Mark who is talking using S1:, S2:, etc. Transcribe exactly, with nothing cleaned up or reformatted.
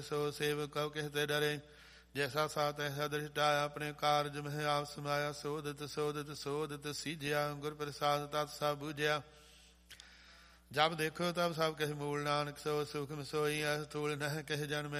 S1: ਸੋ save Q ਕਹਿਤੇ ਡਰੇ। ਜੈਸਾ ਸਾਤ ਐਸਾ ਦ੍ਰਿਸ਼ਟਾਇਆ ਆਪਣੇ ਕਾਰਜ ਮਹਿ ਆਪ ਸਮਾਇਆ। ਸੋਧਤ ਸੋਧਤ ਸੋਧਤ ਸੀਜਿਆ ਗੁਰ ਪ੍ਰਸਾਦ ਤਤ ਸਭ ਬੂਝਿਆ। ਜਬ ਦੇਖੋ ਤਬ ਸਭ ਕਹਿ ਮੂਲ ਨਾਨਕ ਸੋ ਸੁਖਮ ਸੋਈ। ਐਸ ਤੂਲ ਨਹਿ ਕਹਿ ਜਨ